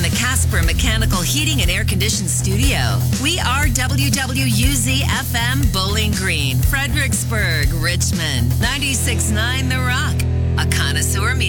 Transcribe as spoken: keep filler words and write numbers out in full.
the Casper Mechanical Heating and Air Conditioned Studio. We are W W U Z F M Bowling Green, Fredericksburg, Richmond, ninety-six point nine The Rock, a connoisseur media.